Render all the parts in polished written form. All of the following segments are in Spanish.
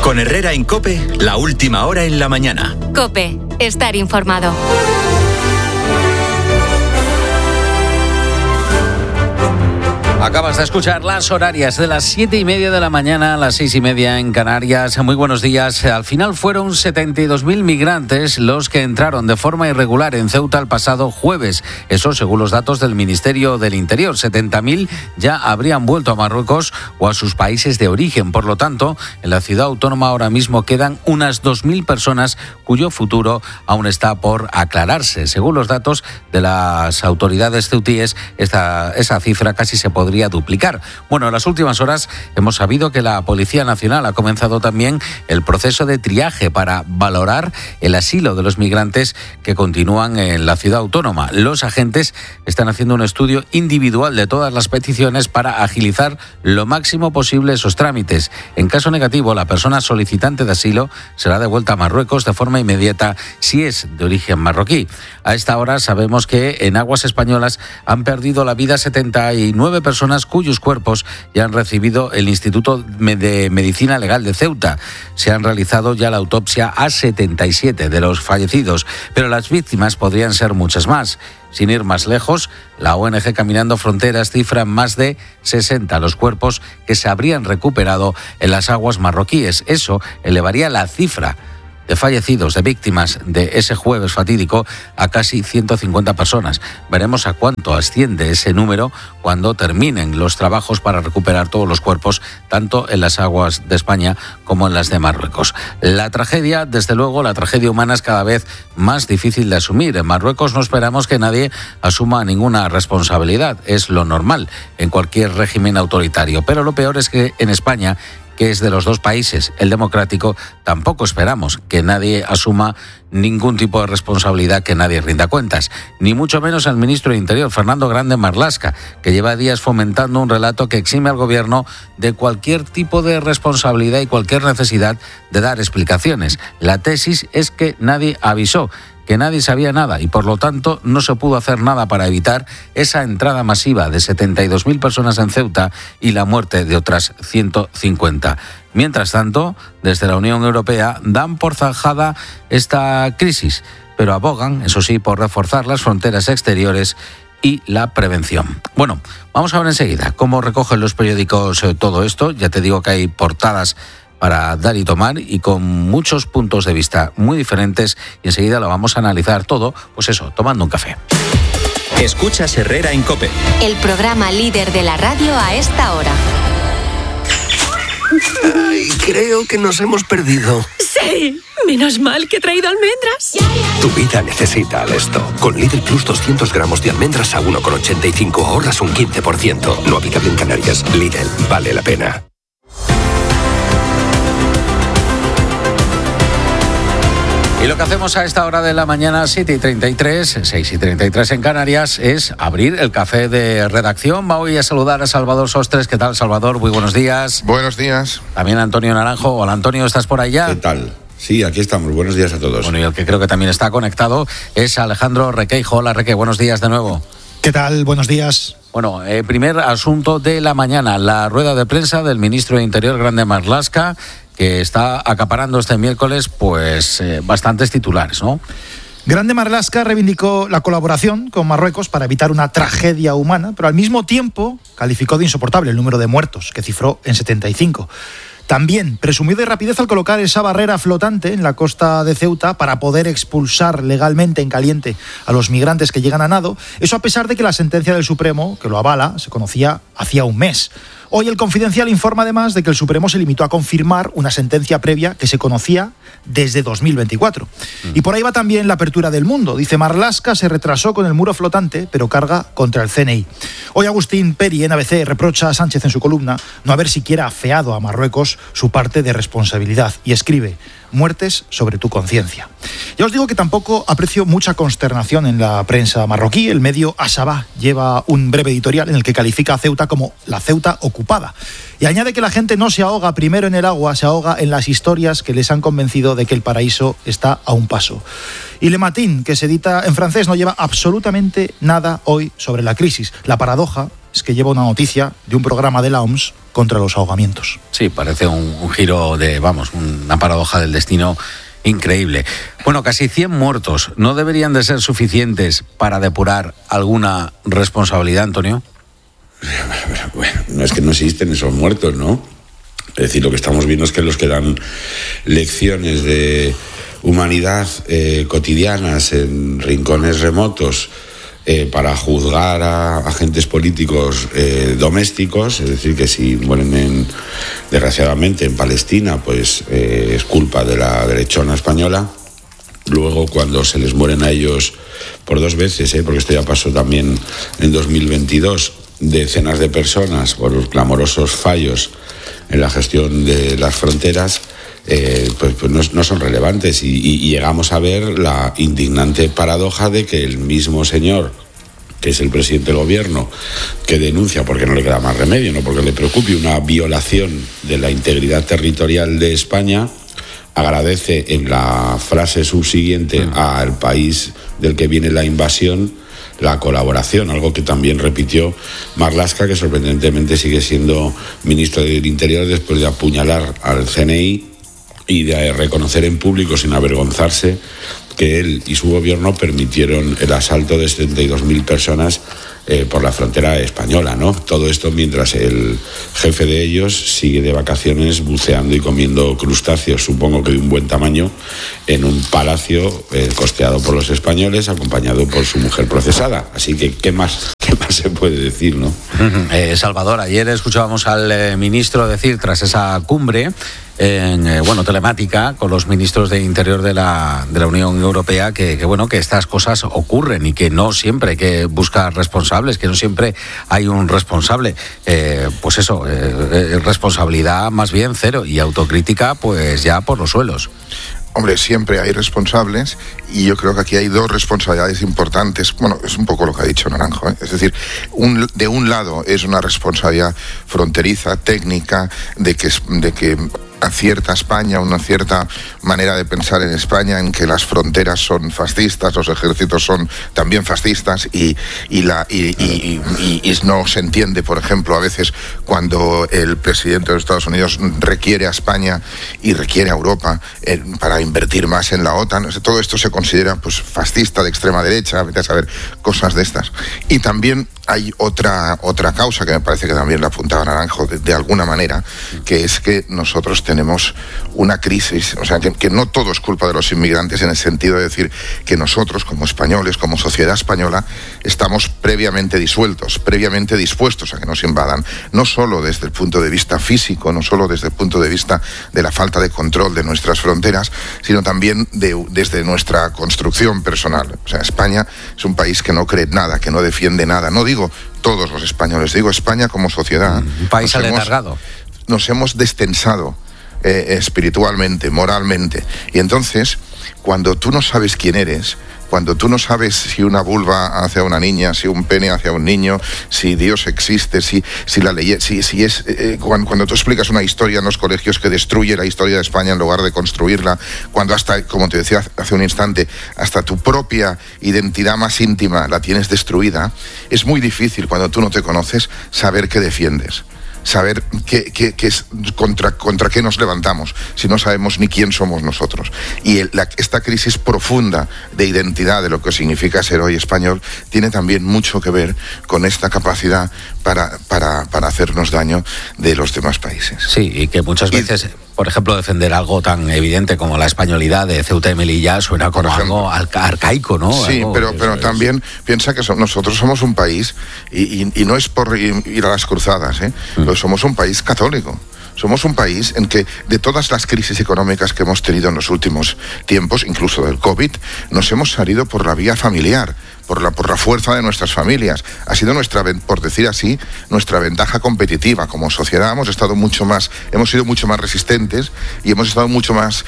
Con Herrera en COPE, la última hora en la mañana. COPE, estar informado. Acabas de escuchar las horarias de las 7:30 de la mañana a las 6:30 en Canarias. Muy buenos días. Al final fueron 72.000 migrantes los que entraron de forma irregular en Ceuta el pasado jueves. Eso según los datos del Ministerio del Interior. 70.000 ya habrían vuelto a Marruecos o a sus países de origen. Por lo tanto, en la ciudad autónoma ahora mismo quedan unas 2.000 personas cuyo futuro aún está por aclararse. Según los datos de las autoridades ceutíes, esa cifra casi se podría duplicar. Bueno, en las últimas horas hemos sabido que la Policía Nacional ha comenzado también el proceso de triaje para valorar el asilo de los migrantes que continúan en la ciudad autónoma. Los agentes están haciendo un estudio individual de todas las peticiones para agilizar lo máximo posible esos trámites. En caso negativo, la persona solicitante de asilo será devuelta a Marruecos de forma inmediata si es de origen marroquí. A esta hora sabemos que en aguas españolas han perdido la vida 79 personas cuyos cuerpos ya han recibido el Instituto de Medicina Legal de Ceuta. Se han realizado ya la autopsia a 77 de los fallecidos, pero las víctimas podrían ser muchas más. Sin ir más lejos, la ONG Caminando Fronteras cifra en más de 60 los cuerpos que se habrían recuperado en las aguas marroquíes. Eso elevaría la cifra de fallecidos, de víctimas de ese jueves fatídico a casi 150 personas. Veremos a cuánto asciende ese número cuando terminen los trabajos para recuperar todos los cuerpos, tanto en las aguas de España como en las de Marruecos. La tragedia, desde luego, la tragedia humana es cada vez más difícil de asumir. En Marruecos no esperamos que nadie asuma ninguna responsabilidad. Es lo normal en cualquier régimen autoritario. Pero lo peor es que en España, que es de los dos países, el democrático, tampoco esperamos que nadie asuma ningún tipo de responsabilidad, que nadie rinda cuentas. Ni mucho menos el ministro de Interior, Fernando Grande Marlaska, que lleva días fomentando un relato que exime al gobierno de cualquier tipo de responsabilidad y cualquier necesidad de dar explicaciones. La tesis es que nadie avisó, que nadie sabía nada y por lo tanto no se pudo hacer nada para evitar esa entrada masiva de 72.000 personas en Ceuta y la muerte de otras 150. Mientras tanto, desde la Unión Europea dan por zanjada esta crisis, pero abogan, eso sí, por reforzar las fronteras exteriores y la prevención. Bueno, vamos a ver enseguida cómo recogen los periódicos todo esto. Ya te digo que hay portadas para dar y tomar y con muchos puntos de vista muy diferentes y enseguida lo vamos a analizar todo, pues eso, tomando un café. Escuchas Herrera en COPE. El programa líder de la radio a esta hora. Ay, creo que nos hemos perdido. ¡Sí! Menos mal que he traído almendras. Tu vida necesita Alesto. Con Lidl Plus 200 gramos de almendras a 1,85 ahorras un 15%. No aplicable en Canarias. Lidl, vale la pena. Y lo que hacemos a esta hora de la mañana, 7:33, 6:33 en Canarias, es abrir el café de redacción. Voy a saludar a Salvador Sostres. ¿Qué tal, Salvador? Muy buenos días. Buenos días. También Antonio Naranjo. Hola, Antonio, ¿estás por allá? ¿Qué tal? Sí, aquí estamos. Buenos días a todos. Bueno, y el que creo que también está conectado es Alejandro Requeijo. Hola, Reque, buenos días de nuevo. ¿Qué tal? Buenos días. Bueno, primer asunto de la mañana, la rueda de prensa del ministro de Interior, Grande Marlaska, que está acaparando este miércoles pues bastantes titulares, ¿no? Grande Marlaska reivindicó la colaboración con Marruecos para evitar una tragedia humana, pero al mismo tiempo calificó de insoportable el número de muertos, que cifró en 75. También presumió de rapidez al colocar esa barrera flotante en la costa de Ceuta para poder expulsar legalmente en caliente a los migrantes que llegan a nado. Eso a pesar de que la sentencia del Supremo, que lo avala, se conocía hacía un mes. Hoy el Confidencial informa además de que el Supremo se limitó a confirmar una sentencia previa que se conocía desde 2024. Y por ahí va también la apertura del Mundo. Dice, Marlaska se retrasó con el muro flotante, pero carga contra el CNI. Hoy Agustín Peri, en ABC, reprocha a Sánchez en su columna no haber siquiera afeado a Marruecos su parte de responsabilidad y escribe, muertes sobre tu conciencia. Ya os digo que tampoco aprecio mucha consternación en la prensa marroquí. El medio Asabah lleva un breve editorial en el que califica a Ceuta como la Ceuta ocupada. Y añade que la gente no se ahoga primero en el agua, se ahoga en las historias que les han convencido de que el paraíso está a un paso. Y Le Matin, que se edita en francés, no lleva absolutamente nada hoy sobre la crisis. La paradoja es que lleva una noticia de un programa de la OMS contra los ahogamientos. Sí, parece un giro de, una paradoja del destino increíble. Bueno, casi 100 muertos. ¿No deberían de ser suficientes para depurar alguna responsabilidad, Antonio? Bueno, no es que no existen esos muertos, ¿no? Es decir, lo que estamos viendo es que los que dan lecciones de humanidad cotidianas en rincones remotos para juzgar a agentes políticos domésticos, es decir, que si mueren desgraciadamente en Palestina, pues es culpa de la derechona española. Luego, cuando se les mueren a ellos por 2 veces, porque esto ya pasó también en 2022, decenas de personas por los clamorosos fallos en la gestión de las fronteras, pues no son relevantes y llegamos a ver la indignante paradoja de que el mismo señor, que es el presidente del gobierno, que denuncia, porque no le queda más remedio, no porque le preocupe, una violación de la integridad territorial de España, agradece en la frase subsiguiente al país del que viene la invasión la colaboración, algo que también repitió Marlaska, que sorprendentemente sigue siendo ministro del Interior después de apuñalar al CNI y de reconocer en público, sin avergonzarse, que él y su gobierno permitieron el asalto de 72.000 personas por la frontera española, ¿no? Todo esto mientras el jefe de ellos sigue de vacaciones buceando y comiendo crustáceos, supongo que de un buen tamaño, en un palacio costeado por los españoles, acompañado por su mujer procesada. Así que, ¿qué más se puede decir, no? Salvador, ayer escuchábamos al ministro decir, tras esa cumbre, telemática con los ministros de Interior de la Unión Europea, que estas cosas ocurren y que no siempre hay que buscar responsables, que no siempre hay un responsable. Responsabilidad más bien cero y autocrítica pues ya por los suelos. Hombre, siempre hay responsables y yo creo que aquí hay 2 responsabilidades importantes. Bueno, es un poco lo que ha dicho Naranjo, ¿eh? Es decir, de un lado es una responsabilidad fronteriza, técnica, de que acierta España, una cierta manera de pensar en España en que las fronteras son fascistas, los ejércitos son también fascistas y no se entiende, por ejemplo, a veces cuando el presidente de los Estados Unidos requiere a España y requiere a Europa para invertir más en la OTAN. Todo esto se considera pues fascista, de extrema derecha, vete a saber, cosas de estas. Y también hay otra causa que me parece que también la apuntaba Naranjo de alguna manera, que es que nosotros tenemos una crisis, o sea, que no todo es culpa de los inmigrantes, en el sentido de decir que nosotros como españoles, como sociedad española, estamos previamente disueltos, previamente dispuestos a que nos invadan, no solo desde el punto de vista físico, no solo desde el punto de vista de la falta de control de nuestras fronteras, sino también desde nuestra construcción personal. O sea, España es un país que no cree nada, que no defiende nada. No digo todos los españoles, digo España como sociedad. Un país aletargado. Nos hemos destensado espiritualmente, moralmente. Y entonces, cuando tú no sabes quién eres, cuando tú no sabes si una vulva hacia una niña, si un pene hacia un niño, si Dios existe, si la ley, si es cuando tú explicas una historia en los colegios que destruye la historia de España en lugar de construirla, cuando hasta, como te decía hace un instante, hasta tu propia identidad más íntima la tienes destruida, es muy difícil cuando tú no te conoces saber qué defiendes. Saber qué es, contra qué nos levantamos, si no sabemos ni quién somos nosotros. Y esta crisis profunda de identidad de lo que significa ser hoy español tiene también mucho que ver con esta capacidad para hacernos daño de los demás países. Sí, y que muchas veces, por ejemplo, defender algo tan evidente como la españolidad de Ceuta y Melilla suena como algo arcaico, ¿no? Sí, algo, pero también piensa que nosotros somos un país, y no es por ir a las cruzadas, pero somos un país católico. Somos un país en que de todas las crisis económicas que hemos tenido en los últimos tiempos, incluso del COVID, nos hemos salido por la vía familiar, por la fuerza de nuestras familias. Ha sido por decir así, nuestra ventaja competitiva. Como sociedad hemos sido mucho más resistentes y hemos sido mucho más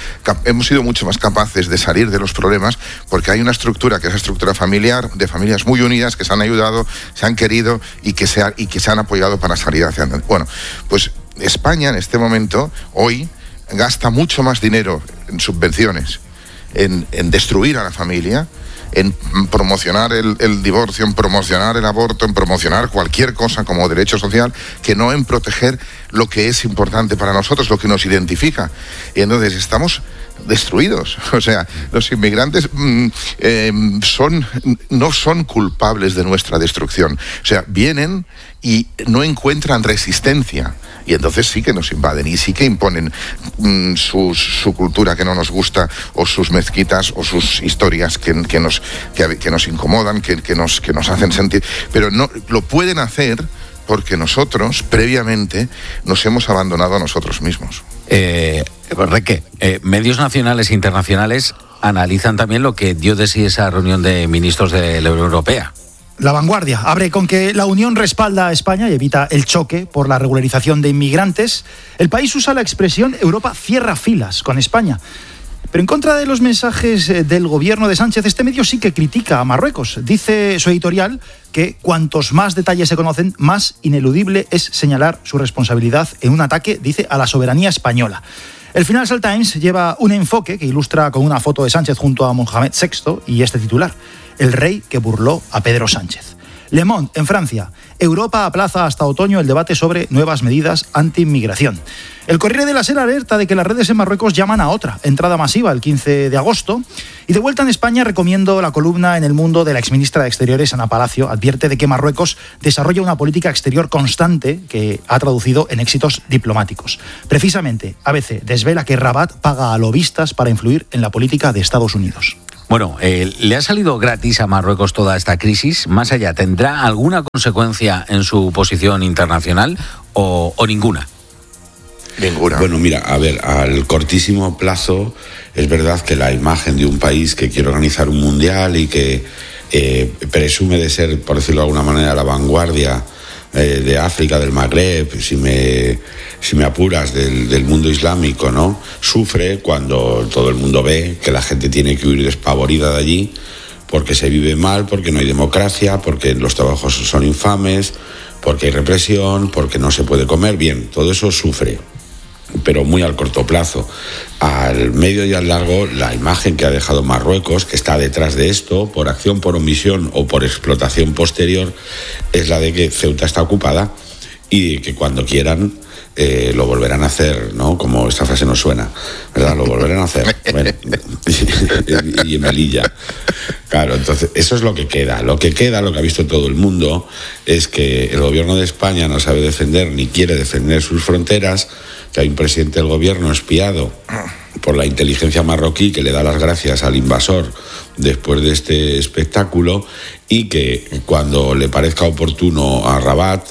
capaces de salir de los problemas, porque hay una estructura que es la estructura familiar, de familias muy unidas, que se han ayudado, se han querido y que se han apoyado para salir hacia adelante. Bueno, pues España en este momento, hoy, gasta mucho más dinero en subvenciones, en destruir a la familia, en promocionar el divorcio, en promocionar el aborto, en promocionar cualquier cosa como derecho social, que no en proteger lo que es importante para nosotros, lo que nos identifica. Y entonces estamos destruidos. O sea, los inmigrantes no son culpables de nuestra destrucción. O sea, vienen y no encuentran resistencia. Y entonces sí que nos invaden y sí que imponen su cultura que no nos gusta, o sus mezquitas, o sus historias que nos incomodan, que nos hacen sentir. Pero no lo pueden hacer porque nosotros, previamente, nos hemos abandonado a nosotros mismos. Reque, medios nacionales e internacionales analizan también lo que dio de sí esa reunión de ministros de la Unión Europea. La Vanguardia abre con que la Unión respalda a España y evita el choque por la regularización de inmigrantes. El país usa la expresión Europa cierra filas con España. Pero en contra de los mensajes del gobierno de Sánchez, este medio sí que critica a Marruecos. Dice su editorial que cuantos más detalles se conocen, más ineludible es señalar su responsabilidad en un ataque, dice, a la soberanía española. El Financial Times lleva un enfoque que ilustra con una foto de Sánchez junto a Mohamed VI y este titular: el rey que burló a Pedro Sánchez. Le Monde, en Francia: Europa aplaza hasta otoño el debate sobre nuevas medidas anti-inmigración. El Corriere de la Sera alerta de que las redes en Marruecos llaman a otra entrada masiva el 15 de agosto. Y de vuelta en España recomiendo la columna en El Mundo de la exministra de Exteriores, Ana Palacio. Advierte de que Marruecos desarrolla una política exterior constante que ha traducido en éxitos diplomáticos. Precisamente, ABC desvela que Rabat paga a lobistas para influir en la política de Estados Unidos. Bueno, ¿le ha salido gratis a Marruecos toda esta crisis? Más allá, ¿tendrá alguna consecuencia en su posición internacional o ninguna? Ninguna. Bueno, mira, a ver, al cortísimo plazo es verdad que la imagen de un país que quiere organizar un mundial y que presume de ser, por decirlo de alguna manera, la vanguardia de África, del Magreb, si me apuras, del mundo islámico, ¿no? Sufre cuando todo el mundo ve que la gente tiene que huir despavorida de allí porque se vive mal, porque no hay democracia, porque los trabajos son infames, porque hay represión, porque no se puede comer. Bien, todo eso sufre, pero muy al corto plazo. Al medio y al largo, la imagen que ha dejado Marruecos, que está detrás de esto, por acción, por omisión o por explotación posterior, es la de que Ceuta está ocupada y que cuando quieran lo volverán a hacer, ¿no? Como esta frase nos suena, ¿verdad? Lo volverán a hacer. Bueno, y en Melilla. Claro, entonces, eso es lo que queda. Lo que ha visto todo el mundo, es que el gobierno de España no sabe defender ni quiere defender sus fronteras, que hay un presidente del gobierno espiado por la inteligencia marroquí que le da las gracias al invasor después de este espectáculo, y que cuando le parezca oportuno a Rabat,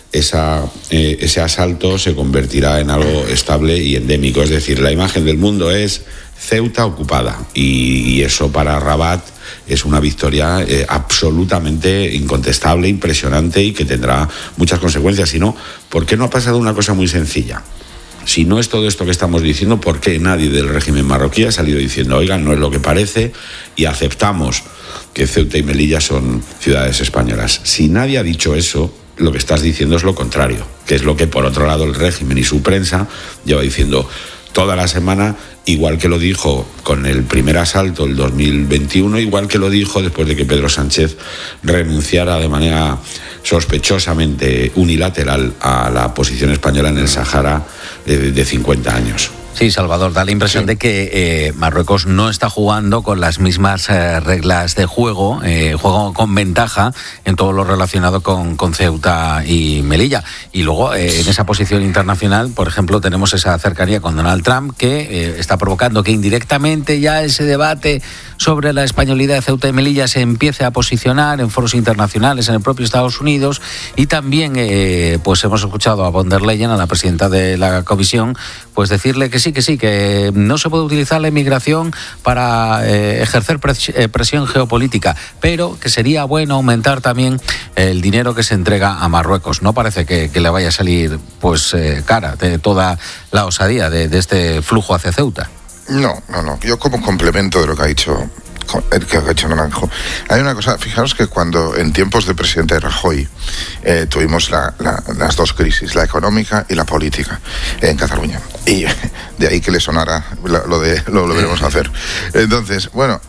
ese asalto se convertirá en algo estable y endémico. Es decir, la imagen del mundo es Ceuta ocupada, y eso para Rabat es una victoria absolutamente incontestable, impresionante, y que tendrá muchas consecuencias. Si no, ¿por qué no ha pasado una cosa muy sencilla? Si no es todo esto que estamos diciendo, ¿por qué nadie del régimen marroquí ha salido diciendo, oigan, no es lo que parece y aceptamos que Ceuta y Melilla son ciudades españolas? Si nadie ha dicho eso, lo que estás diciendo es lo contrario, que es lo que por otro lado el régimen y su prensa lleva diciendo toda la semana, igual que lo dijo con el primer asalto el 2021, igual que lo dijo después de que Pedro Sánchez renunciara de manera sospechosamente unilateral a la posición española en el Sahara de 50 años. Sí, Salvador, da la impresión de que Marruecos no está jugando con las mismas reglas de juego, juego con ventaja en todo lo relacionado con Ceuta y Melilla. Y luego, en esa posición internacional, por ejemplo, tenemos esa cercanía con Donald Trump, que está provocando que indirectamente ya ese debate sobre la españolidad de Ceuta y Melilla se empiece a posicionar en foros internacionales, en el propio Estados Unidos. Y también pues hemos escuchado a von der Leyen, a la presidenta de la Comisión, pues decirle que sí, que no se puede utilizar la inmigración para ejercer presión geopolítica, pero que sería bueno aumentar también el dinero que se entrega a Marruecos. No parece que le vaya a salir pues cara de toda la osadía de este flujo hacia Ceuta. No. Yo, como complemento de lo que ha dicho Naranjo, hay una cosa. Fijaros que cuando en tiempos del presidente Rajoy tuvimos las dos crisis, la económica y la política, en Cataluña, y de ahí que le sonara lo volveremos a hacer. Entonces, bueno,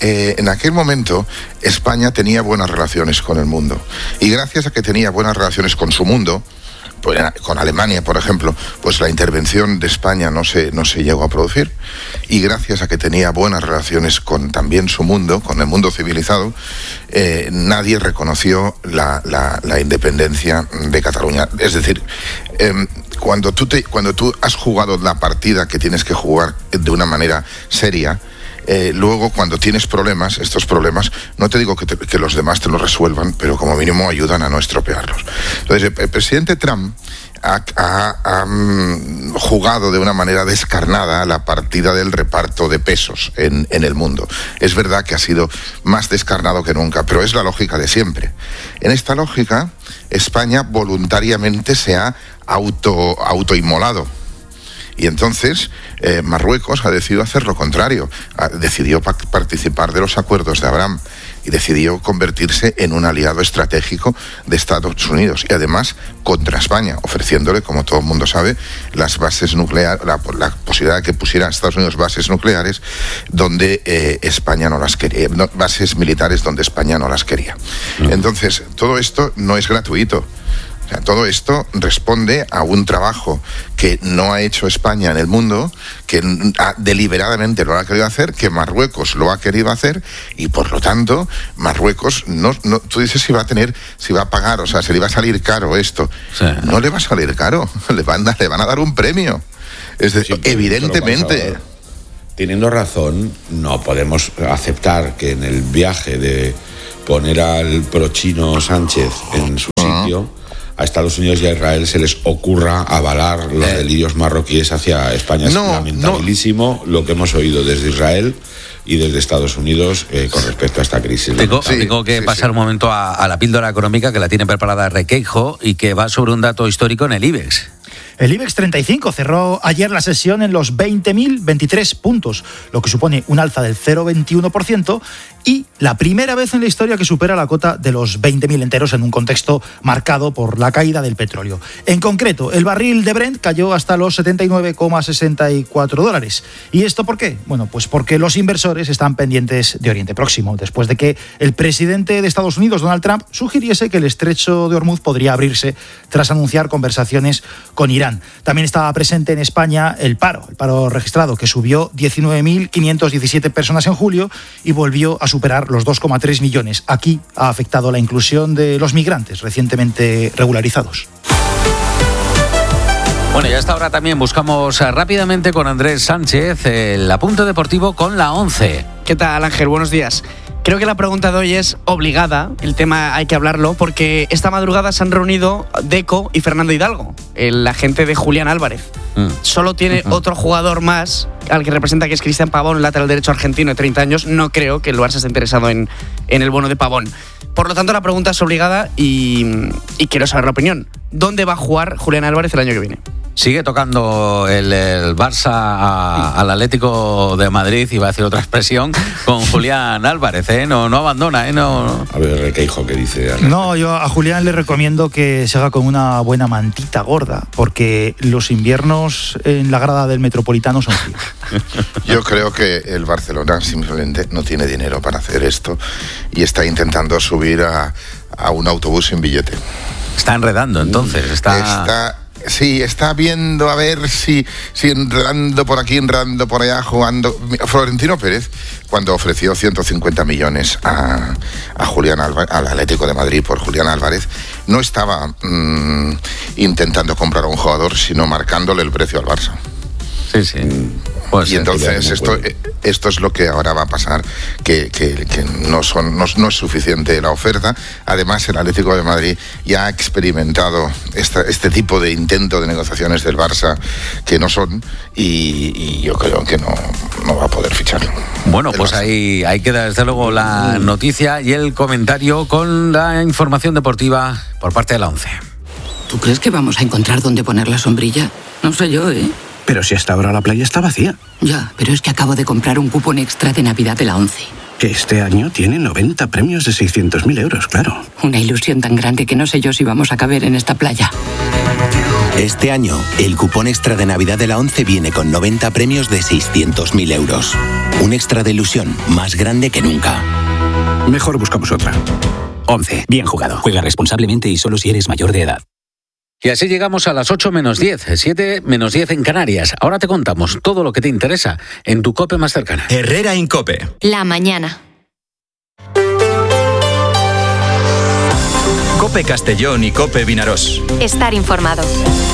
en aquel momento España tenía buenas relaciones con el mundo. Y gracias a que tenía buenas relaciones con su mundo, pues con Alemania, por ejemplo, pues la intervención de España no se llegó a producir. Y gracias a que tenía buenas relaciones con también su mundo, con el mundo civilizado, nadie reconoció la independencia de Cataluña. Es decir, cuando tú has jugado la partida que tienes que jugar de una manera seria, luego cuando tienes problemas, estos problemas, no te digo que los demás te los resuelvan, pero como mínimo ayudan a no estropearlos. Entonces, el presidente Trump ha jugado de una manera descarnada la partida del reparto de pesos en el mundo. Es verdad que ha sido más descarnado que nunca, pero es la lógica de siempre. En esta lógica, España voluntariamente se ha autoinmolado. Y entonces Marruecos ha decidido hacer lo contrario, decidió participar de los acuerdos de Abraham y decidió convertirse en un aliado estratégico de Estados Unidos y además contra España, ofreciéndole, como todo el mundo sabe, las bases nucleares, la posibilidad de que pusiera a Estados Unidos bases nucleares donde España no las quería, bases militares donde España no las quería. Entonces, todo esto no es gratuito. O sea, todo esto responde a un trabajo que no ha hecho España en el mundo, que deliberadamente lo ha querido hacer, que Marruecos lo ha querido hacer y por lo tanto Marruecos no tú dices si va a pagar, o sea, se le va a salir caro esto. Sí. No le va a salir caro, le van a dar un premio. Es decir, sí, evidentemente. Teniendo razón, no podemos aceptar que en el viaje de poner al prochino Sánchez en su sitio, a Estados Unidos y a Israel se les ocurra avalar los delirios marroquíes hacia España. Es lamentabilísimo lo que hemos oído desde Israel y desde Estados Unidos con respecto a esta crisis. Tengo que pasar un momento a la píldora económica que la tiene preparada Requeijo y que va sobre un dato histórico en el IBEX. El IBEX 35 cerró ayer la sesión en los 20.023 puntos, lo que supone un alza del 0,21% y la primera vez en la historia que supera la cota de los 20.000 enteros en un contexto marcado por la caída del petróleo. En concreto, el barril de Brent cayó hasta los $79,64. ¿Y esto por qué? Bueno, pues porque los inversores están pendientes de Oriente Próximo, después de que el presidente de Estados Unidos, Donald Trump, sugiriese que el estrecho de Hormuz podría abrirse tras anunciar conversaciones con Irán. También estaba presente en España el paro registrado, que subió 19.517 personas en julio y volvió a superar los 2,3 millones. Aquí ha afectado la inclusión de los migrantes recientemente regularizados. Bueno, y a esta hora también buscamos rápidamente con Andrés Sánchez el apunte deportivo con la 11. ¿Qué tal, Ángel? Buenos días. Creo que la pregunta de hoy es obligada, el tema hay que hablarlo, porque esta madrugada se han reunido Deco y Fernando Hidalgo, el agente de Julián Álvarez. Solo tiene otro jugador más, al que representa, que es Cristian Pavón, lateral derecho argentino de 30 años. No creo que el Barça esté interesado en el bono de Pavón. Por lo tanto, la pregunta es obligada y quiero saber la opinión. ¿Dónde va a jugar Julián Álvarez el año que viene? Sigue tocando el Barça al Atlético de Madrid, iba a decir otra expresión, con Julián Álvarez, no abandona, no. A ver, Requeijo, ¿qué dice? No, yo a Julián le recomiendo que se haga con una buena mantita gorda, porque los inviernos en la grada del Metropolitano son fríos. Yo creo que el Barcelona simplemente no tiene dinero para hacer esto y está intentando subir a un autobús sin billete. Está enredando, entonces. Sí, está viendo a ver si enredando por aquí, enredando por allá, jugando. Florentino Pérez, cuando ofreció 150 millones a Julián Álvarez, al Atlético de Madrid por Julián Álvarez, no estaba intentando comprar a un jugador, sino marcándole el precio al Barça. Sí. Pues y entonces esto es lo que ahora va a pasar, que no es suficiente la oferta. Además, el Atlético de Madrid ya ha experimentado este tipo de intento de negociaciones del Barça que no son, y yo creo que no va a poder ficharlo. Bueno, pues ahí queda desde luego la noticia y el comentario con la información deportiva por parte de la 11. ¿Tú crees que vamos a encontrar dónde poner la sombrilla? No sé yo, ¿eh? Pero si hasta ahora la playa está vacía. Ya, pero es que acabo de comprar un cupón extra de Navidad de la 11. Que este año tiene 90 premios de 600.000 euros, claro. Una ilusión tan grande que no sé yo si vamos a caber en esta playa. Este año, el cupón extra de Navidad de la ONCE viene con 90 premios de 600.000 euros. Un extra de ilusión más grande que nunca. Mejor buscamos otra. ONCE, bien jugado. Juega responsablemente y solo si eres mayor de edad. Y así llegamos a las 8 menos 10, 7 menos 10 en Canarias. Ahora te contamos todo lo que te interesa en tu COPE más cercana. Herrera en COPE. La mañana. COPE Castellón y COPE Vinaròs. Estar informado.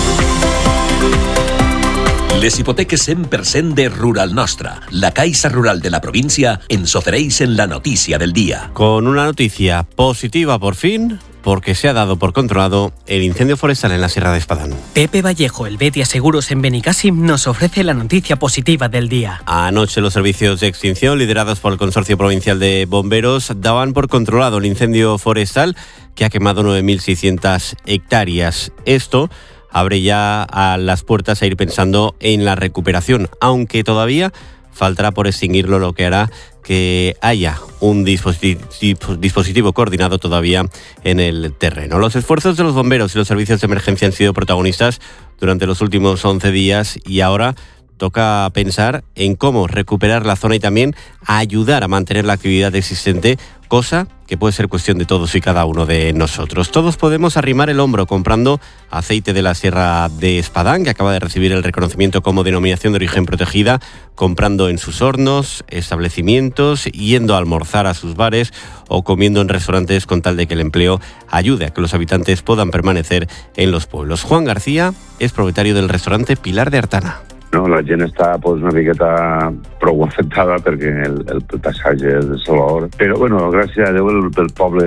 Les hipoteques 100% de Rural Nostra, la Caixa Rural de la provincia, ens ofereix en la noticia del día. Con una noticia positiva por fin, porque se ha dado por controlado el incendio forestal en la Sierra de Espadán. Pepe Vallejo, el Betia Seguros en Benicàssim, nos ofrece la noticia positiva del día. Anoche los servicios de extinción, liderados por el Consorcio Provincial de Bomberos, daban por controlado el incendio forestal que ha quemado 9.600 hectáreas. Esto abre ya a las puertas a ir pensando en la recuperación, aunque todavía faltará por extinguirlo, lo que hará que haya un dispositivo coordinado todavía en el terreno. Los esfuerzos de los bomberos y los servicios de emergencia han sido protagonistas durante los últimos 11 días y ahora toca pensar en cómo recuperar la zona y también ayudar a mantener la actividad existente, cosa que puede ser cuestión de todos y cada uno de nosotros. Todos podemos arrimar el hombro comprando aceite de la Sierra de Espadán, que acaba de recibir el reconocimiento como denominación de origen protegida, comprando en sus hornos, establecimientos, yendo a almorzar a sus bares o comiendo en restaurantes con tal de que el empleo ayude a que los habitantes puedan permanecer en los pueblos. Juan García es propietario del restaurante Pilar de Artana. No, la gent està una miqueta prou afectada perquè el passatge és desolador. Però, bueno, gràcies a Déu, el poble,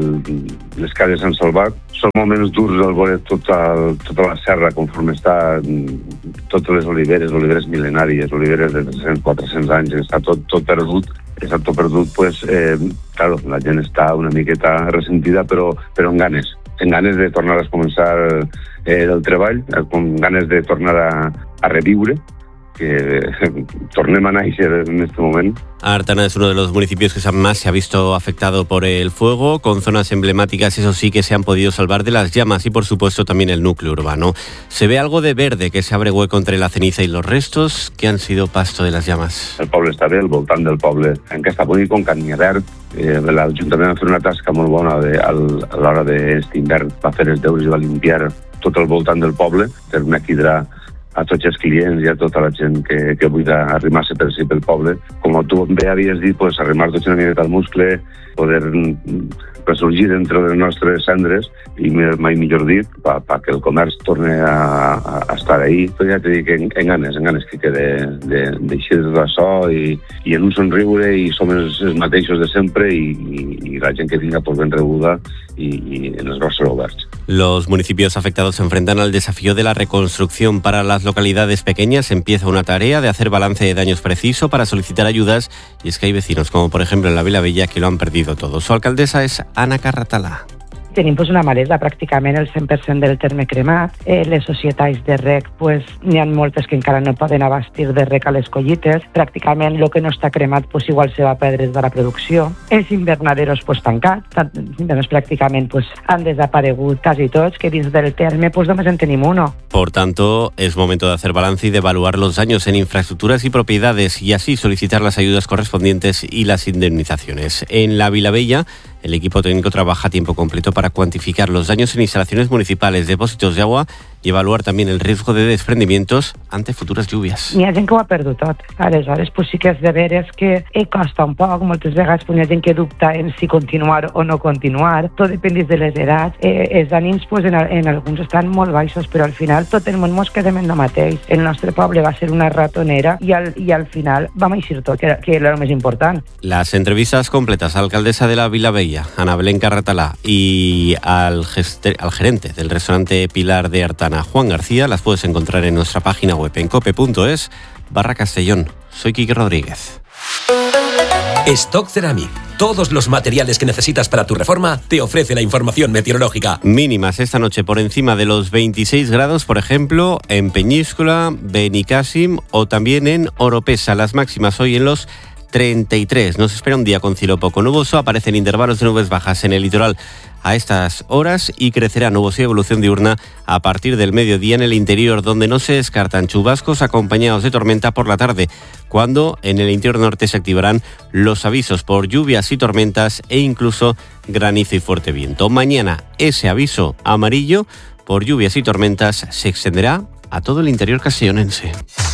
les cases s'han salvat. Són moments durs al veure tota la serra conforme està, totes les oliveres mil·lenàries, oliveres de 300, 400 anys, està tot perdut. Està tot perdut, claro, la gent està una miqueta ressentida, però amb ganes. En ganes de tornar a començar el treball, con ganes de tornar a reviure, que tornem a néixer en este moment. Artana es uno de los municipios que más se ha visto afectado por el fuego, con zonas emblemáticas, eso sí, que se han podido salvar de las llamas y, por supuesto, también el núcleo urbano. Se ve algo de verde que se abre hueco entre la ceniza y los restos que han sido pasto de las llamas. El poble està bé, al voltant del poble encara està bonic, com Can Verd. L'Ajuntament va fer una tasca molt bona a l'hora d'aquest hivern, va fer els deures i va limpiar tot el voltant del poble, per una quidra a tots els clients i a tota la gent que vull arrimar-se per si pel poble. Com tu bé havies dit, arrimar tots una miqueta al muscle, poder ressorgir entre les nostres cendres i mai millor dit, perquè el comerç torni a estar ahí. Però ja t'he dit que en ganes que d'eixir de això i en un somriure i som els mateixos de sempre i la gent que vinga ben rebuda y en los brazos oberts. Los municipios afectados se enfrentan al desafío de la reconstrucción. Para las localidades pequeñas empieza una tarea de hacer balance de daños preciso para solicitar ayudas, y es que hay vecinos, como por ejemplo en la Vilavella, que lo han perdido todo. Su alcaldesa es Ana Carratalà. Tenim una malesa, pràcticament el 100% del terme cremat. Les societats de rec, n'hi ha moltes que encara no poden abastir de rec a les collites. Pràcticament el que no està cremat igual se va a perdre de la producció. Els invernaderos tancats, pràcticament han desaparegut quasi tots, que dins del terme només en tenim uno. Por tanto, es momento de hacer balance y de evaluar los daños en infraestructuras y propiedades y así solicitar las ayudas correspondientes y las indemnizaciones. En la Vilavella, el equipo técnico trabaja a tiempo completo para cuantificar los daños en instalaciones municipales, depósitos de agua y evaluar también el riesgo de desprendimientos ante futuras lluvias. N'hi ha gent que ho ha perdut tot. Aleshores, sí que és de veres que costa un poc. Moltes vegades n'hi ha gent que dubta en si continuar o no continuar. Tot depèn de les edats. Els ànims en alguns estan molt baixos, però al final tot el món ens quedem en el mateix. El nostre poble va ser una ratonera i al final vam eixir tot, que era el més important. Las entrevistas completas a la alcaldesa de la Vilavella, Ana Belén Carratalà, y al gerente del restaurante Pilar de Artana, Juan García, las puedes encontrar en nuestra página web en cope.es/Castellón. Soy Quique Rodríguez. Stock Ceramic. Todos los materiales que necesitas para tu reforma te ofrece la información meteorológica. Mínimas esta noche por encima de los 26 grados, por ejemplo, en Peñíscola, Benicàssim o también en Oropesa. Las máximas hoy en los 33. Nos espera un día con cielo poco nuboso, aparecen intervalos de nubes bajas en el litoral a estas horas y crecerá nubosidad y evolución diurna a partir del mediodía en el interior, donde no se descartan chubascos acompañados de tormenta por la tarde, cuando en el interior norte se activarán los avisos por lluvias y tormentas e incluso granizo y fuerte viento. Mañana ese aviso amarillo por lluvias y tormentas se extenderá a todo el interior castellonense.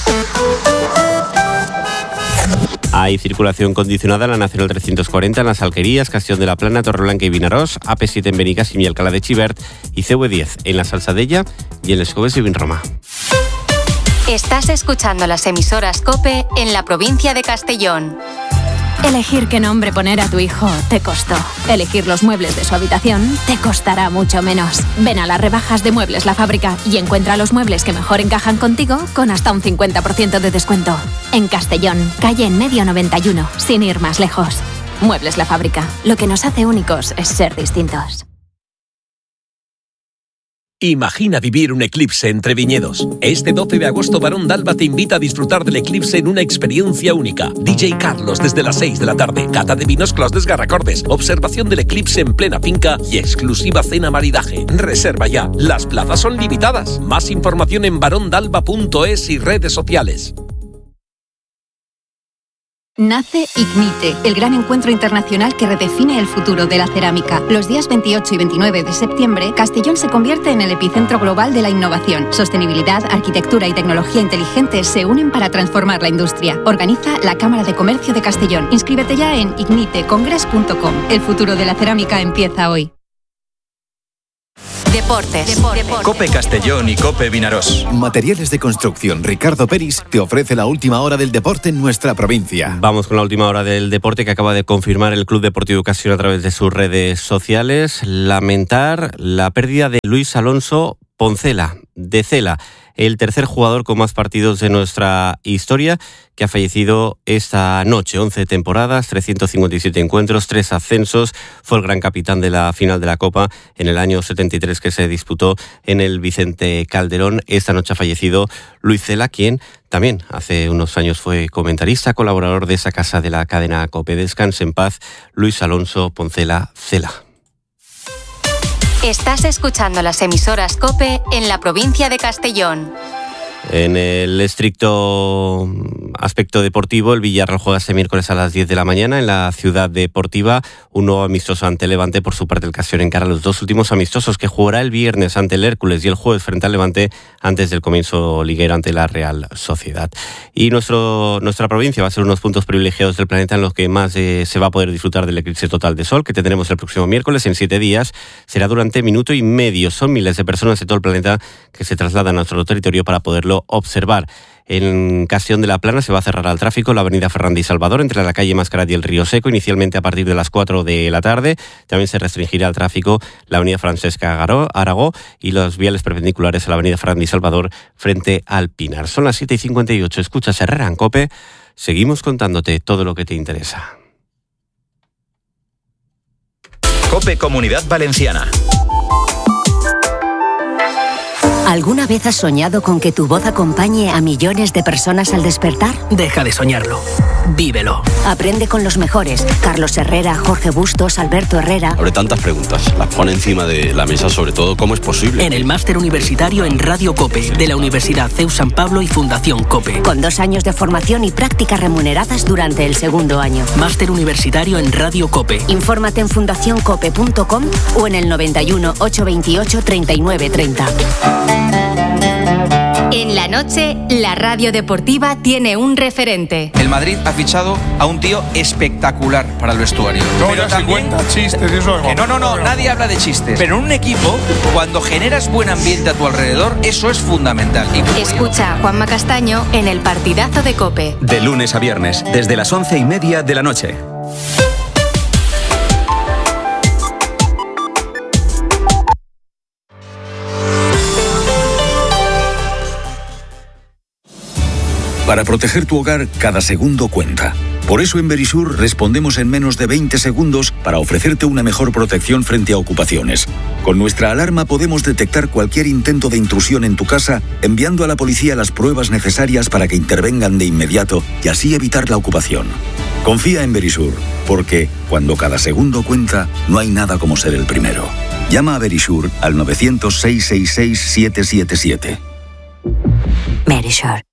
Hay circulación condicionada en la Nacional 340 en las Alquerías, Castellón de la Plana, Torreblanca y Vinaròs, AP7 en Benicàssim y Alcalá de Xivert y CV10 en la Salzadella y en Les Coves y Vinromà. Estás escuchando las emisoras COPE en la provincia de Castellón. Elegir qué nombre poner a tu hijo te costó. Elegir los muebles de su habitación te costará mucho menos. Ven a las rebajas de Muebles La Fábrica y encuentra los muebles que mejor encajan contigo con hasta un 50% de descuento. En Castellón, calle En Medio 91, sin ir más lejos. Muebles La Fábrica. Lo que nos hace únicos es ser distintos. Imagina vivir un eclipse entre viñedos. Este 12 de agosto Barón d'Alba te invita a disfrutar del eclipse en una experiencia única. DJ Carlos desde las 6 de la tarde, cata de vinos Clos Desgarracordes, observación del eclipse en plena finca y exclusiva cena maridaje. Reserva ya, las plazas son limitadas. Más información en barondalba.es y redes sociales. Nace Ignite, el gran encuentro internacional que redefine el futuro de la cerámica. Los días 28 y 29 de septiembre, Castellón se convierte en el epicentro global de la innovación. Sostenibilidad, arquitectura y tecnología inteligente se unen para transformar la industria. Organiza la Cámara de Comercio de Castellón. Inscríbete ya en ignitecongress.com. El futuro de la cerámica empieza hoy. Deportes. COPE Castellón y COPE Vinaròs. Materiales de Construcción Ricardo Peris te ofrece la última hora del deporte en nuestra provincia. Vamos con la última hora del deporte que acaba de confirmar el Club Deportivo Castellón a través de sus redes sociales. Lamentar la pérdida de Luis Alonso Poncela, de Cela, el tercer jugador con más partidos de nuestra historia, que ha fallecido esta noche. 11 temporadas, 357 encuentros, 3 ascensos. Fue el gran capitán de la final de la Copa en el año 73 que se disputó en el Vicente Calderón. Esta noche ha fallecido Luis Cela, quien también hace unos años fue comentarista, colaborador de esa casa de la cadena COPE. Descanse en paz, Luis Alonso Poncela Cela. Estás escuchando las emisoras COPE en la provincia de Castellón. En el estricto aspecto deportivo, el Villarreal juega este miércoles a las 10 de la mañana en la Ciudad Deportiva, un nuevo amistoso ante Levante. Por su parte, el Castellón encara los dos últimos amistosos que jugará el viernes ante el Hércules y el jueves frente al Levante antes del comienzo liguero ante la Real Sociedad. Y nuestra provincia va a ser unos puntos privilegiados del planeta en los que más se va a poder disfrutar del eclipse total de sol que tendremos el próximo miércoles en 7 días. Será durante minuto y medio. Son miles de personas de todo el planeta que se trasladan a nuestro territorio para poderlo observar. En Castellón de la Plana se va a cerrar al tráfico la avenida Ferrandi y Salvador entre la calle Mascarat y el Río Seco, inicialmente a partir de las 4 de la tarde. También se restringirá el tráfico la avenida Francesca Aragó y los viales perpendiculares a la avenida Ferrandi y Salvador frente al Pinar. Son las 7:58. Escuchas Herrera en COPE. Seguimos contándote todo lo que te interesa. COPE Comunidad Valenciana. ¿Alguna vez has soñado con que tu voz acompañe a millones de personas al despertar? Deja de soñarlo. Vívelo. Aprende con los mejores. Carlos Herrera, Jorge Bustos, Alberto Herrera. Abre tantas preguntas. Las pone encima de la mesa, sobre todo, ¿cómo es posible? En el máster universitario en Radio COPE de la Universidad CEU San Pablo y Fundación COPE. Con 2 años de formación y prácticas remuneradas durante el segundo año. Máster universitario en Radio COPE. Infórmate en fundacioncope.com o en el 91 828 39 30. En la noche, la radio deportiva tiene un referente. El Madrid ha fichado a un tío espectacular para el vestuario. Pero también chistes, eso que no, nadie habla de chistes. Pero en un equipo, cuando generas buen ambiente a tu alrededor, eso es fundamental. Escucha a Juanma Castaño en el partidazo de COPE. De lunes a viernes, desde las 11:30 de la noche. Para proteger tu hogar, cada segundo cuenta. Por eso en Verisur respondemos en menos de 20 segundos para ofrecerte una mejor protección frente a ocupaciones. Con nuestra alarma podemos detectar cualquier intento de intrusión en tu casa, enviando a la policía las pruebas necesarias para que intervengan de inmediato y así evitar la ocupación. Confía en Verisur, porque cuando cada segundo cuenta, no hay nada como ser el primero. Llama a Verisur al 900-666-777. Verisur.